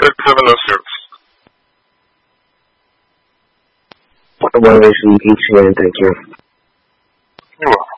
Have a nice service. One way, thank you. You're welcome.